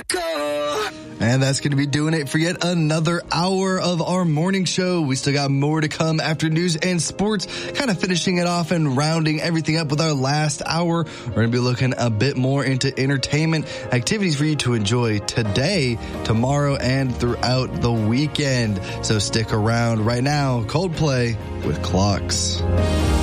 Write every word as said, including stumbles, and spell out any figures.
And that's going to be doing it for yet another hour of our morning show. We still got more to come after news and sports, kind of finishing it off and rounding everything up with our last hour. We're going to be looking a bit more into entertainment activities for you to enjoy today, tomorrow, and throughout the weekend. So stick around. Right now, Coldplay with Clocks.